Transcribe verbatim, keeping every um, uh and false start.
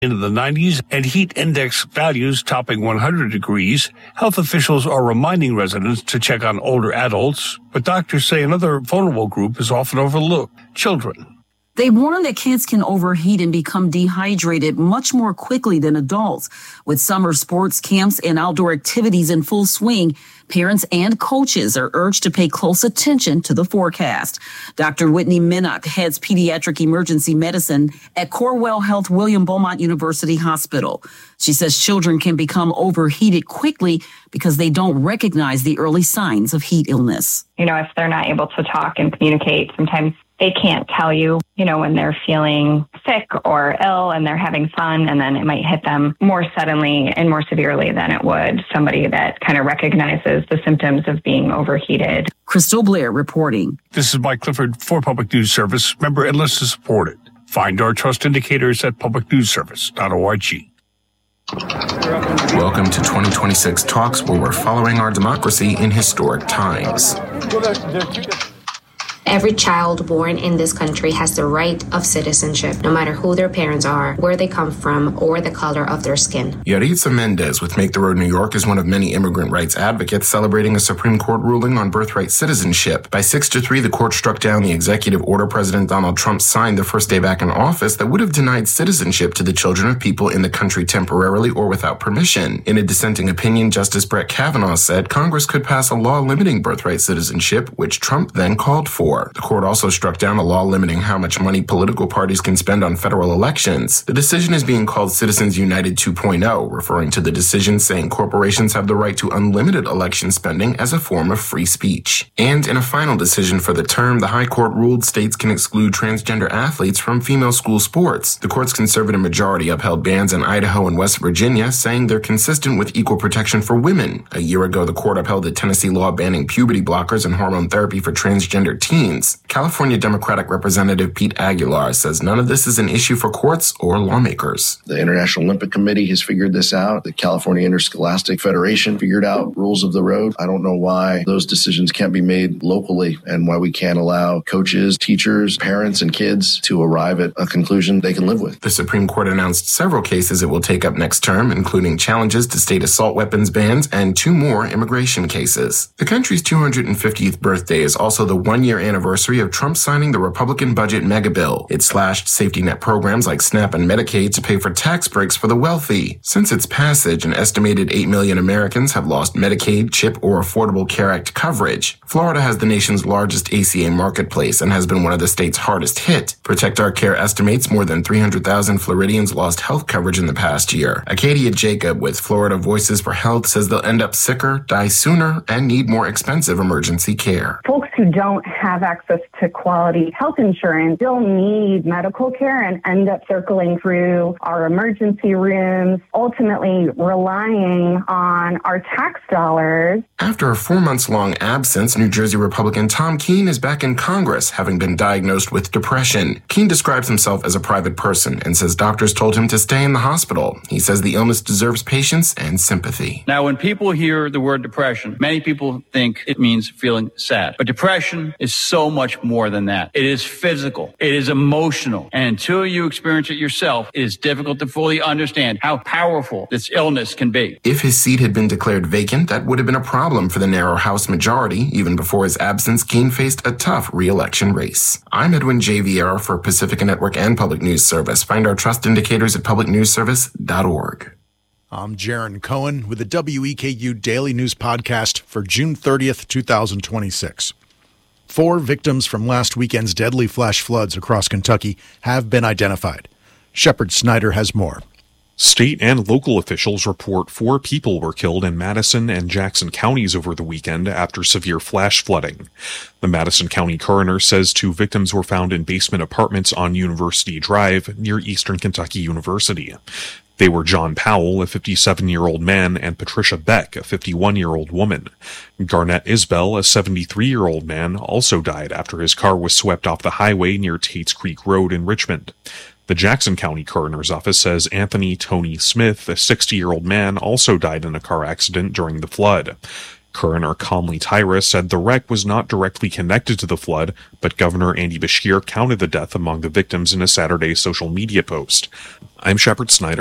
into the nineties and heat index values topping one hundred degrees, health officials are reminding residents to check on older adults, but doctors say another vulnerable group is often overlooked: children. They warn that kids can overheat and become dehydrated much more quickly than adults. With summer sports camps and outdoor activities in full swing, parents and coaches are urged to pay close attention to the forecast. Doctor Whitney Minnock heads pediatric emergency medicine at Corewell Health William Beaumont University Hospital. She says children can become overheated quickly because they don't recognize the early signs of heat illness. You know, if they're not able to talk and communicate, sometimes they can't tell you, you know, when they're feeling sick or ill and they're having fun, and then it might hit them more suddenly and more severely than it would somebody that kind of recognizes the symptoms of being overheated. Crystal Blair reporting. This is Mike Clifford for Public News Service. Member and listen to support it. Find our trust indicators at public news service dot org. Welcome to twenty twenty-six Talks, where we're following our democracy in historic times. Every child born in this country has the right of citizenship, no matter who their parents are, where they come from, or the color of their skin. Yaritza Mendez with Make the Road New York is one of many immigrant rights advocates celebrating a Supreme Court ruling on birthright citizenship. By six to three, the court struck down the executive order President Donald Trump signed the first day back in office that would have denied citizenship to the children of people in the country temporarily or without permission. In a dissenting opinion, Justice Brett Kavanaugh said Congress could pass a law limiting birthright citizenship, which Trump then called for. The court also struck down a law limiting how much money political parties can spend on federal elections. The decision is being called Citizens United two point oh, referring to the decision saying corporations have the right to unlimited election spending as a form of free speech. And in a final decision for the term, the High Court ruled states can exclude transgender athletes from female school sports. The court's conservative majority upheld bans in Idaho and West Virginia, saying they're consistent with equal protection for women. A year ago, the court upheld a Tennessee law banning puberty blockers and hormone therapy for transgender teens. California Democratic Representative Pete Aguilar says none of this is an issue for courts or lawmakers. The International Olympic Committee has figured this out. The California Interscholastic Federation figured out rules of the road. I don't know why those decisions can't be made locally and why we can't allow coaches, teachers, parents, and kids to arrive at a conclusion they can live with. The Supreme Court announced several cases it will take up next term, including challenges to state assault weapons bans and two more immigration cases. The country's two hundred fiftieth birthday is also the one-year anniversary of Trump signing the Republican budget mega bill. It slashed safety net programs like SNAP and Medicaid to pay for tax breaks for the wealthy. Since its passage, an estimated eight million Americans have lost Medicaid, CHIP, or Affordable Care Act coverage. Florida has the nation's largest A C A marketplace and has been one of the state's hardest hit. Protect Our Care estimates more than three hundred thousand Floridians lost health coverage in the past year. Acadia Jacob with Florida Voices for Health says they'll end up sicker, die sooner, and need more expensive emergency care. Folks who don't have access to quality health insurance still need medical care and end up circling through our emergency rooms, ultimately relying on our tax dollars. After a four months long absence, New Jersey Republican Tom Keene is back in Congress, having been diagnosed with depression. Keene describes himself as a private person and says doctors told him to stay in the hospital. He says the illness deserves patience and sympathy. Now, when people hear the word depression, many people think it means feeling sad. But depression is so much more than that. It is physical. It is emotional. And until you experience it yourself, it is difficult to fully understand how powerful this illness can be. If his seat had been declared vacant, that would have been a problem for the narrow House majority. Even before his absence, Keene faced a tough re-election race. I'm Edwin J. Vieira for Pacifica Network and Public News Service. Find our trust indicators at public news service dot org. I'm Jaron Cohen with the W E K U Daily News Podcast for June thirtieth, twenty twenty-six. Four victims from last weekend's deadly flash floods across Kentucky have been identified. Shepard Snyder has more. State and local officials report four people were killed in Madison and Jackson counties over the weekend after severe flash flooding. The Madison County coroner says two victims were found in basement apartments on University Drive near Eastern Kentucky University. They were John Powell, a fifty-seven-year-old man, and Patricia Beck, a fifty-one-year-old woman. Garnett Isbell, a seventy-three-year-old man, also died after his car was swept off the highway near Tates Creek Road in Richmond. The Jackson County Coroner's Office says Anthony Tony Smith, a sixty-year-old man, also died in a car accident during the flood. Coroner Conley Tyra said the wreck was not directly connected to the flood, but Governor Andy Beshear counted the death among the victims in a Saturday social media post. I'm Shepard Snyder.